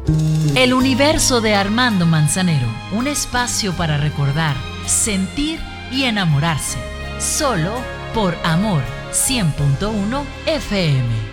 El universo de Armando Manzanero, un espacio para recordar, sentir y enamorarse. Solo por Amor 100.1 FM.